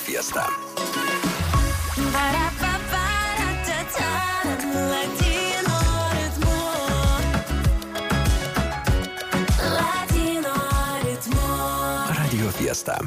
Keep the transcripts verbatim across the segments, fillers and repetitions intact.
Fiesta. Radio Fiesta.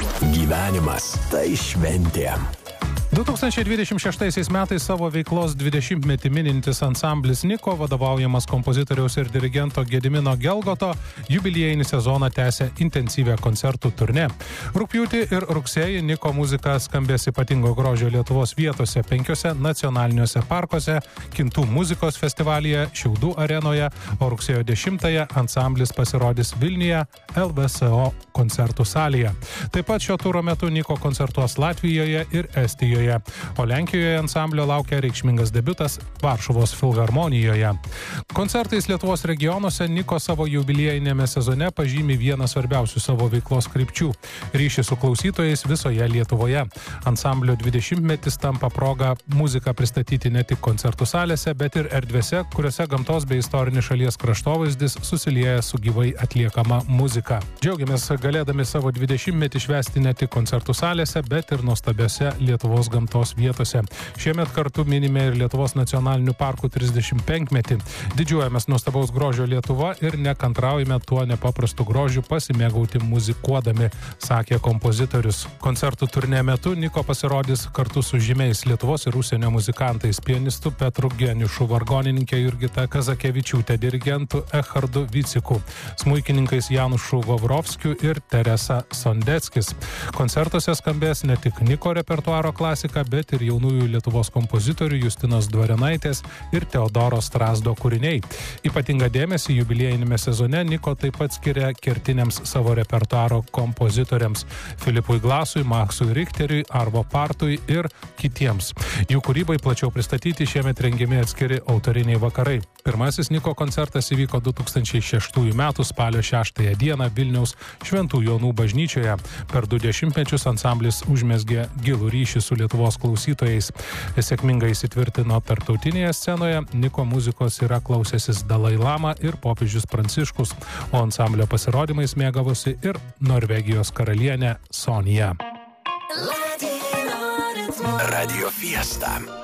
Gyvenimas tai šventė. du tūkstančiai dvidešimt šeštaisiais metais savo veiklos dvidešimtmetį minintis ansamblis Niko, vadovaujamas kompozitoriaus ir dirigento Gedimino Gelgoto, jubiliejinį sezoną tęsia intensyvę koncertų turnė. Rugpjūtį ir rugsėjį Niko muzika skambės ypatingo grožio Lietuvos vietose penkiose nacionaliniuose parkuose, Kintų muzikos festivalyje, Šiaudų arenoje, o rugsėjo dešimtąją ansamblis pasirodys Vilniuje L V S O koncertų salėje. Taip pat šio turo metu Niko koncertuos Latvijoje ir Estijoje. O Lenkijoje ansamblio laukia reikšmingas debiutas Varšuvos filharmonijoje. Koncertais Lietuvos regionuose Niko savo jubiliejinėme sezone pažymi vieną svarbiausių savo veiklos krypčių – ryšį su klausytojais visoje Lietuvoje. Ansamblio dvidešimtmetis tampa proga muziką pristatyti ne tik koncertų salėse, bet ir erdvėse, kuriuose gamtos bei istorinis šalies kraštovaizdis susilieja su gyvai atliekama muzika. Džiaugiamės galėdami savo dvidešimtmetį švęsti ne tik koncertų salėse, bet ir nuostabiose Lietuvos gamtos vietose. Šiemet kartu minime ir Lietuvos nacionalinių parkų trisdešimt penkmetį. Didžiuojamės nuostabaus grožio Lietuva ir nekantraujame tuo nepaprastu grožiu pasimėgauti muzikuodami, sakė kompozitorius. Koncertų turnė metu Niko pasirodys kartu su žymiais Lietuvos ir užsienio muzikantais, pianistu Petru Geniušu, vargonininkė Jurgita Kazakevičiūtė, dirigentu Echardu Viciku, smuikininkais Janušu Vovrovskiu ir Teresa Sondeckis. Koncertuose skambės ne tik Niko repertuaro klasika, bet ir jaunųjų Lietuvos kompozitorių Justinos Dvarionaitės ir Teodoro Strazdo kūriniai. Ypatingą dėmesį jubiliejinėme sezone Niko taip pat skiria kertiniams savo repertuaro kompozitoriams Filipui Glasui, Maksui Richteriui, Arvo Partui ir kitiems. Jų kūrybai plačiau pristatyti šiemet rengiami atskiri autoriniai vakarai. Pirmasis Niko koncertas įvyko du tūkstančiai šeštųjų metų spalio šeštąją dieną Vilniaus Šventų Jonų bažnyčioje. Per du dešimtmečius ansamblis užmezgė gilų ryšį su Lietuvos klausytojais. Sėkmingai įsitvirtino tarptautinėje scenoje, Niko muzikos yra klausęsis Dalai Lama ir popiežius Pranciškus, o ansamblio pasirodymais mėgavosi ir Norvegijos karalienė Sonija. Radio Fiesta.